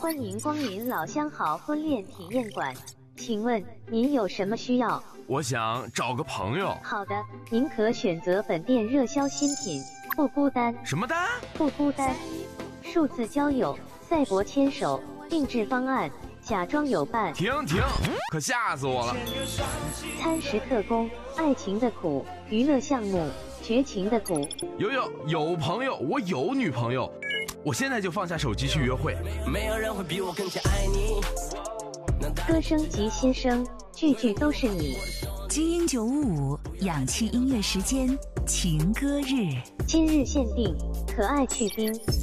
欢迎光临老相好婚恋体验馆，请问您有什么需要？ 我想找个朋友。 好的，您可选择本店热销新品，不孤单。 什么单？ 不孤单。数字交友、赛博牵手、定制方案、假装有伴。 停，可吓死我了！ 餐食特工、爱情的苦、娱乐项目、绝情的苦。 有朋友，我有女朋友，我现在就放下手机去约会。 没有人会比我更加爱你。 歌声及新声，句句都是你。 基因955氧气音乐时间，情歌日， 今日限定，可爱去冰。